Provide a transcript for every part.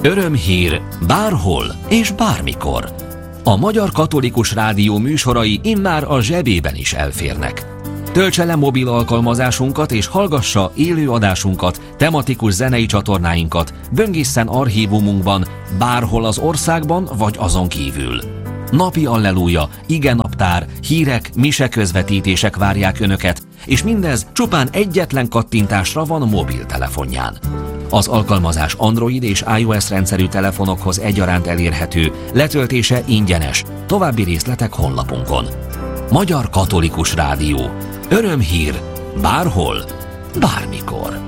Örömhír bárhol és bármikor. A Magyar Katolikus Rádió műsorai immár a zsebében is elférnek. Töltse le mobil alkalmazásunkat és hallgassa élő adásunkat, tematikus zenei csatornáinkat, böngészen archívumunkban, bárhol az országban vagy azon kívül. Napi alleluja, igenaptár, hírek, miseközvetítések várják Önöket, és mindez csupán egyetlen kattintásra van mobiltelefonján. Az alkalmazás Android és iOS rendszerű telefonokhoz egyaránt elérhető, letöltése ingyenes. További részletek honlapunkon. Magyar Katolikus Rádió. Örömhír bárhol, bármikor.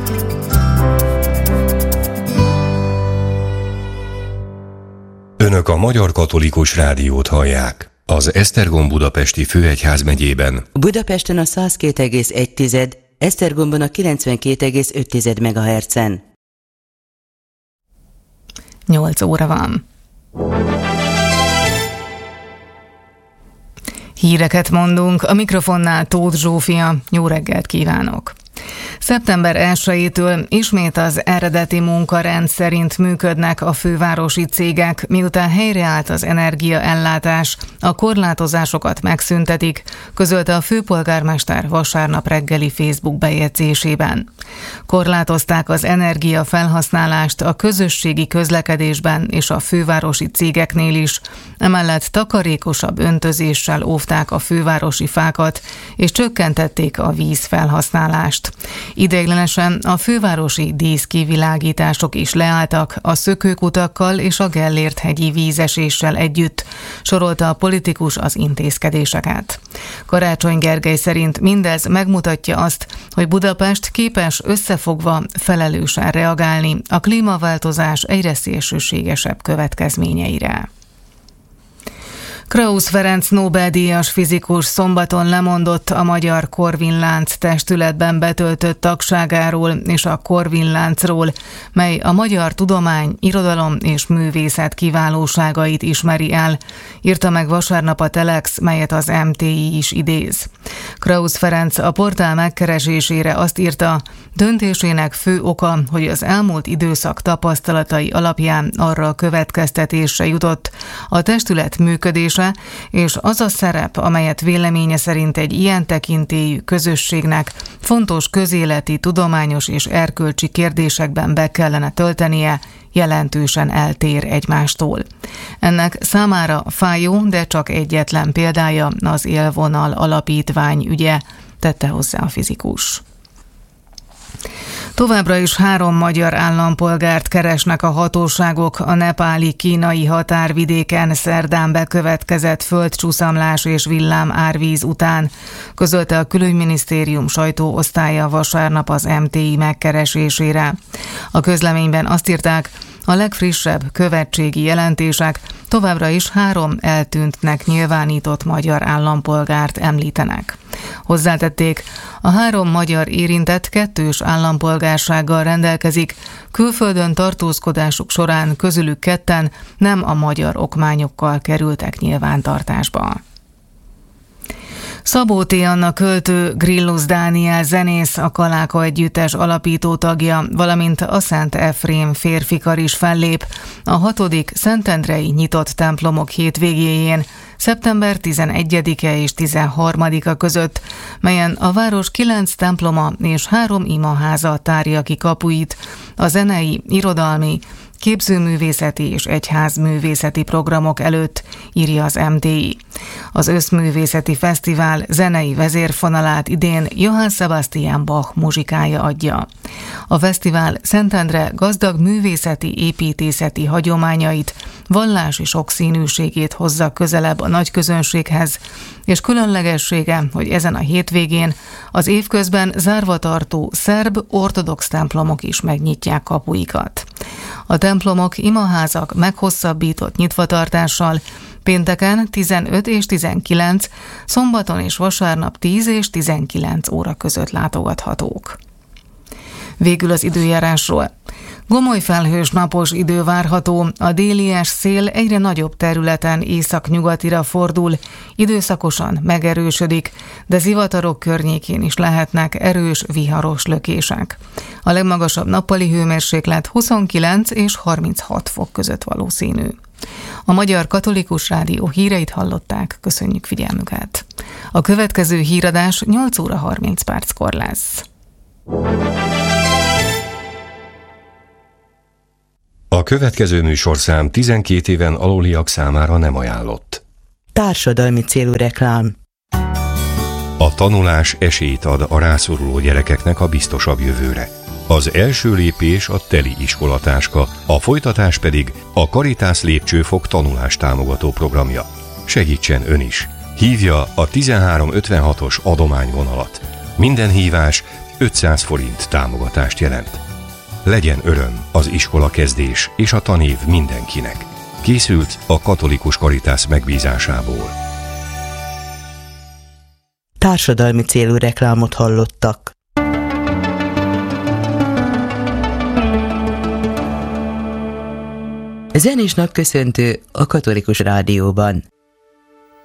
Önök a Magyar Katolikus Rádiót hallják. Az Esztergom budapesti főegyházmegyében. Budapesten a 102,1, Esztergomban a 92,5 MHz-en. 8 óra van. Híreket mondunk, a mikrofonnál Tóth Zsófia. Jó reggelt kívánok! Szeptember 1-től ismét az eredeti munkarend szerint működnek a fővárosi cégek, miután helyreállt az energiaellátás, a korlátozásokat megszüntetik, közölte a főpolgármester vasárnap reggeli Facebook bejegyzésében. Korlátozták az energiafelhasználást a közösségi közlekedésben és a fővárosi cégeknél is, emellett takarékosabb öntözéssel óvták a fővárosi fákat, és csökkentették a vízfelhasználást. Ideiglenesen a fővárosi díszkivilágítások is leálltak a szökőkutakkal és a Gellért-hegyi vízeséssel együtt, sorolta a politikus az intézkedéseket. Karácsony Gergely szerint mindez megmutatja azt, hogy Budapest képes összefogva felelősen reagálni a klímaváltozás egyre szélsőségesebb következményeire. Krausz Ferenc Nobel-díjas fizikus szombaton lemondott a Magyar Corvin-lánc testületben betöltött tagságáról és a Corvin-láncról, mely a magyar tudomány, irodalom és művészet kiválóságait ismeri el, írta meg vasárnap a Telex, melyet az MTI is idéz. Krausz Ferenc a portál megkeresésére azt írta, döntésének fő oka, hogy az elmúlt időszak tapasztalatai alapján arra a következtetésre jutott, a testület működése és az a szerep, amelyet véleménye szerint egy ilyen tekintélyű közösségnek fontos közéleti, tudományos és erkölcsi kérdésekben be kellene töltenie, jelentősen eltér egymástól. Ennek számára fájó, de csak egyetlen példája az Élvonal alapítvány ügye, tette hozzá a fizikus. Továbbra is 3 magyar állampolgárt keresnek a hatóságok a nepáli-kínai határvidéken szerdán bekövetkezett földcsúszamlás és villámárvíz után, közölte a Külügyminisztérium sajtóosztálya vasárnap az MTI megkeresésére. A közleményben azt írták, a legfrissebb követségi jelentések továbbra is 3 eltűntnek nyilvánított magyar állampolgárt említenek. Hozzátették, a 3 magyar érintett 2-s állampolgársággal rendelkezik, külföldön tartózkodásuk során közülük 2 nem a magyar okmányokkal kerültek nyilvántartásba. Szabó T. Anna költő, Grillus Dániel zenész, a Kaláka együttes alapító tagja, valamint a Szent Efrém férfikar is fellép a 6. szentendrei nyitott templomok hétvégéjén, szeptember 11-e és 13-a között, melyen a város 9 temploma és 3 imaháza tárja ki kapuit a zenei, irodalmi, képzőművészeti és egyházművészeti programok előtt, írja az MTI. Az Összművészeti Fesztivál zenei vezérfonalát idén Johann Sebastian Bach muzsikája adja. A fesztivál Szentendre gazdag művészeti, építészeti hagyományait, vallási sokszínűségét hozza közelebb a nagyközönséghez, és különlegessége, hogy ezen a hétvégén az évközben zárva tartó szerb ortodox templomok is megnyitják kapuikat. A templomok, imaházak meghosszabbított nyitvatartással pénteken 15 és 19, szombaton és vasárnap 10 és 19 óra között látogathatók. Végül az időjárásról. Gomoly felhős napos idő várható, a délies szél egyre nagyobb területen északnyugatira fordul, időszakosan megerősödik, de zivatarok környékén is lehetnek erős, viharos lökések. A legmagasabb nappali hőmérséklet 29 és 36 fok között valószínű. A Magyar Katolikus Rádió híreit hallották, köszönjük figyelmüket. A következő híradás 8 óra 30 perckor lesz. A következő műsorszám 12 éven aluliak számára nem ajánlott. Társadalmi célú reklám. A tanulás esélyt ad a rászoruló gyerekeknek a biztosabb jövőre. Az első lépés a teli iskolatáska, a folytatás pedig a Caritas Lépcsőfok tanulástámogató programja. Segítsen ön is! Hívja a 1356-os adományvonalat. Minden hívás 500 forint támogatást jelent. Legyen öröm az iskola kezdés és a tanév mindenkinek. Készült a Katolikus Caritas megbízásából. Társadalmi célú reklámot hallottak. Zenés napköszöntő a Katolikus Rádióban.